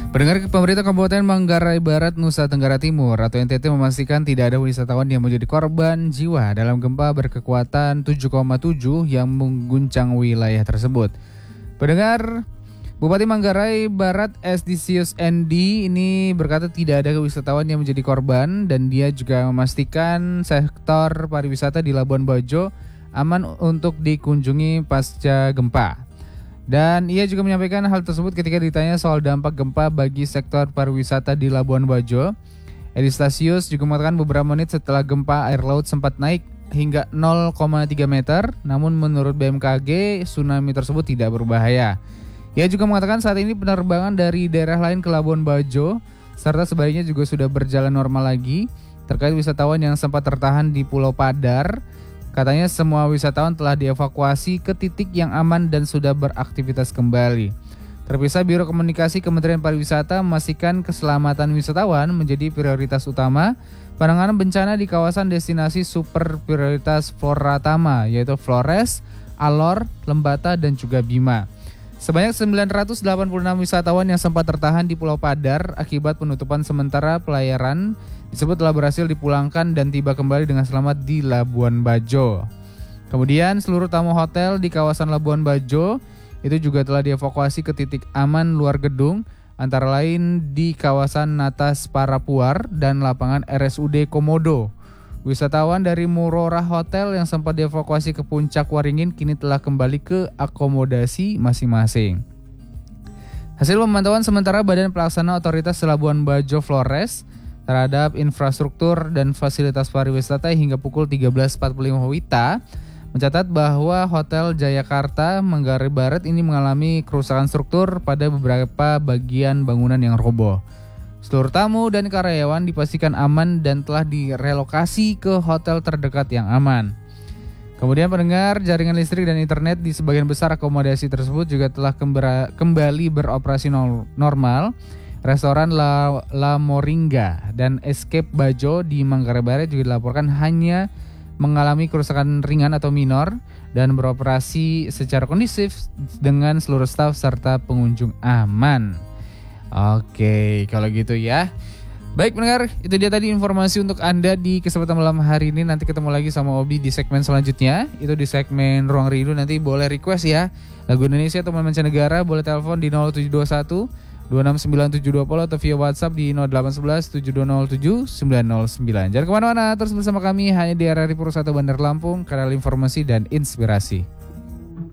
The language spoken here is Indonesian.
Pendengar, pemerintah Kabupaten Manggarai Barat, Nusa Tenggara Timur atau NTT memastikan tidak ada wisatawan yang menjadi korban jiwa dalam gempa berkekuatan 7,7 yang mengguncang wilayah tersebut. Pendengar, Bupati Manggarai Barat Estisius Endi ini berkata tidak ada wisatawan yang menjadi korban dan dia juga memastikan sektor pariwisata di Labuan Bajo aman untuk dikunjungi pasca gempa. Dan ia juga menyampaikan hal tersebut ketika ditanya soal dampak gempa bagi sektor pariwisata di Labuan Bajo. Estisius juga mengatakan beberapa menit setelah gempa air laut sempat naik hingga 0,3 meter, namun menurut BMKG tsunami tersebut tidak berbahaya. Ia juga mengatakan saat ini penerbangan dari daerah lain ke Labuan Bajo serta sebaliknya juga sudah berjalan normal lagi. Terkait wisatawan yang sempat tertahan di Pulau Padar, katanya semua wisatawan telah dievakuasi ke titik yang aman dan sudah beraktivitas kembali. Terpisah, Biro Komunikasi Kementerian Pariwisata memastikan keselamatan wisatawan menjadi prioritas utama penanganan bencana di kawasan destinasi super prioritas Floratama, yaitu Flores, Alor, Lembata, dan juga Bima. Sebanyak 986 wisatawan yang sempat tertahan di Pulau Padar akibat penutupan sementara pelayaran disebut telah berhasil dipulangkan dan tiba kembali dengan selamat di Labuan Bajo. Kemudian seluruh tamu hotel di kawasan Labuan Bajo itu juga telah dievakuasi ke titik aman luar gedung, antara lain di kawasan Natas Parapuar dan lapangan RSUD Komodo. Wisatawan dari Murora Hotel yang sempat dievakuasi ke Puncak Waringin kini telah kembali ke akomodasi masing-masing. Hasil pemantauan sementara Badan Pelaksana Otoritas Labuan Bajo Flores terhadap infrastruktur dan fasilitas pariwisata hingga pukul 13.45 WITA mencatat bahwa Hotel Jayakarta Manggarai Barat ini mengalami kerusakan struktur pada beberapa bagian bangunan yang roboh. Seluruh tamu dan karyawan dipastikan aman dan telah direlokasi ke hotel terdekat yang aman. Kemudian pendengar, jaringan listrik dan internet di sebagian besar akomodasi tersebut juga telah kembali beroperasi normal. Restoran La Moringa dan Escape Bajo di Manggarai Barat juga dilaporkan hanya mengalami kerusakan ringan atau minor dan beroperasi secara kondusif dengan seluruh staf serta pengunjung aman. Oke, kalau gitu ya. Baik pendengar, itu dia tadi informasi untuk Anda di kesempatan malam hari ini. Nanti ketemu lagi sama Obi di segmen selanjutnya. Itu di segmen Ruang Rindu. Nanti boleh request ya lagu Indonesia atau mancanegara. Boleh telepon di 0721 269720 atau via WhatsApp di 0811 7207 909. Jangan kemana-mana, terus bersama kami hanya di RRI Purwosata Bandar Lampung, kanal informasi dan inspirasi.